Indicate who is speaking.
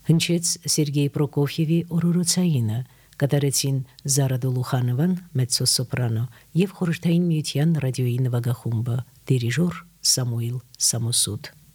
Speaker 1: Հնչեց Սերգեյ Պրոկոֆիևի օրորոցայինը, կատարեցին Զարա Դոլուխանովան, մեծոսոպրանո եւ խորհրդային միության ռադիոյի նվագախումբը, դիրիժոր Սամուիլ Սամոսուդ։